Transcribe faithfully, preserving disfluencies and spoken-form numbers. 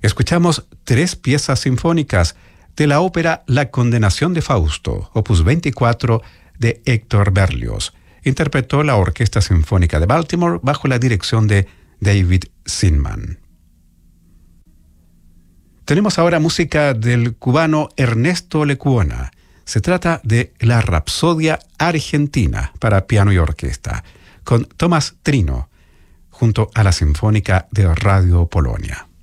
Escuchamos tres piezas sinfónicas de la ópera La condenación de Fausto, opus veinticuatro de Héctor Berlioz. Interpretó la Orquesta Sinfónica de Baltimore bajo la dirección de David Zinman. Tenemos ahora música del cubano Ernesto Lecuona. Se trata de la Rapsodia Argentina para piano y orquesta, con Tomás Trino, junto a la Sinfónica de Radio Polonia.